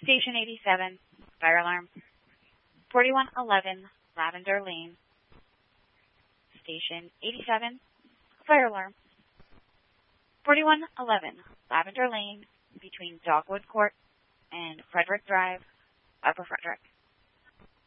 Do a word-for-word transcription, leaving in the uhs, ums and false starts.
Station eighty-seven, fire alarm. forty-one eleven, Lavender Lane. Station eighty-seven, fire alarm. forty-one eleven, Lavender Lane, between Dogwood Court and Frederick Drive, Upper Frederick.